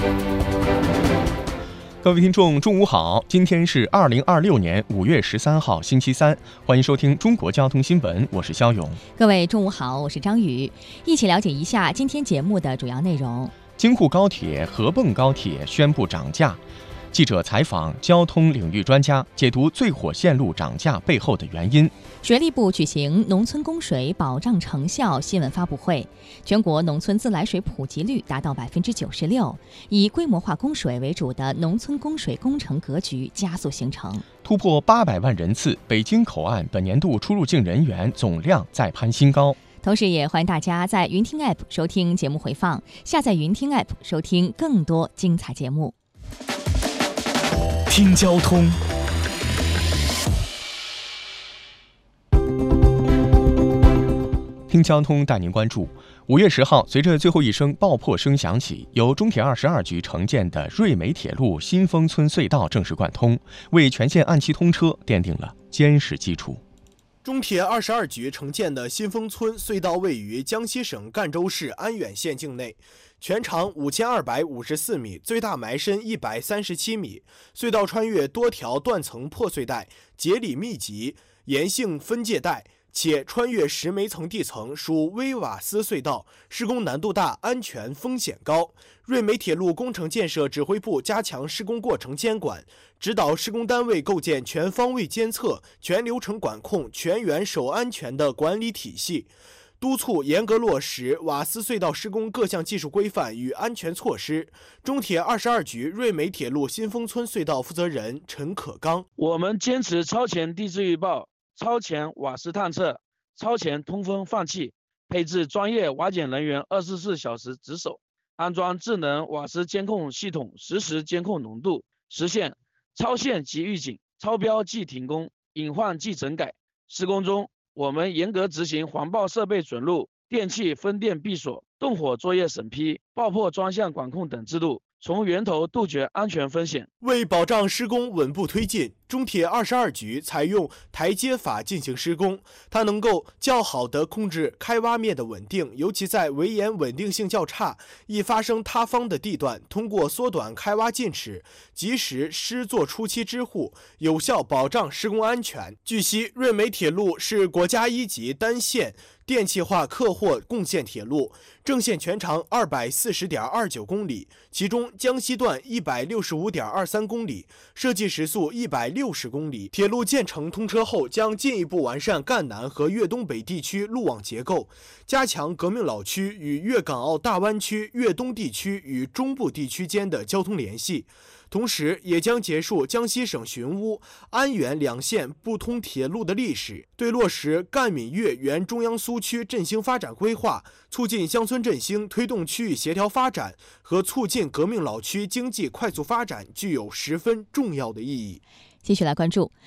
各位听众，中午好！今天是2026年5月13号，星期三，欢迎收听中国交通新闻，我是肖勇。 各位中午好，我是张宇，一起了解一下今天节目的主要内容。 京沪高铁、合泵高铁宣布涨价，记者采访交通领域专家，解读最火线路涨价背后的原因。 水利部举行农村供水保障成效新闻发布会，全国农村自来水普及率达到96%，以规模化供水为主的农村供水工程格局加速形成。 突破800万人次，北京口岸本年度出入境人员总量再攀新高。 同时也欢迎大家在云听 App 收听节目回放，下载云听 App 收听更多精彩节目。 听交通， 听交通带您关注5月10号，随着最后一声爆破声响起，由中铁22局承建的瑞美铁路新丰村隧道正式贯通，为全线按期通车奠定了坚实基础。 中铁22局承建的新丰村隧道位于江西省赣州市安远县境内，全长5254米，最大埋深137米。隧道穿越多条断层破碎带，节理密集，岩性分界带，且穿越10煤层地层，属微瓦斯隧道，施工难度大，安全风险高。瑞美铁路工程建设指挥部加强施工过程监管，指导施工单位构建全方位监测、全流程管控、全员守安全的管理体系，督促严格落实瓦斯隧道施工各项技术规范与安全措施。中铁22局瑞美铁路新丰村隧道负责人陈可刚： 我们坚持超前地质预报、超前瓦斯探测、超前通风放气，配置专业瓦检人员24小时值守，安装智能瓦斯监控系统，实时监控浓度，实现超限即预警，超标即停工，隐患即整改。施工中，我们严格执行环报设备准入、电气分电闭锁、动火作业审批、爆破专项管控等制度，从源头杜绝安全风险。 为保障施工稳步推进，中铁22局采用台阶法进行施工，它能够较好地控制开挖面的稳定，尤其在围岩稳定性较差、易发生塌方的地段，通过缩短开挖进尺，及时施作初期支护，有效保障施工安全。据悉，瑞美铁路是国家1级单线电气化客货共线铁路，正线全长240.29公里，其中江西段165.23公里，设计时速160公里。铁路建成通车后，将进一步完善赣南和粤东北地区路网结构，加强革命老区与粤港澳大湾区、粤东地区与中部地区间的交通联系。同时，也将结束江西省寻乌、安远两县不通铁路的历史，对落实赣闽粤原中央苏区振兴发展规划，促进乡村振兴、推动区域协调发展和促进革命老区经济快速发展具有十分重要的意义。 继续来关注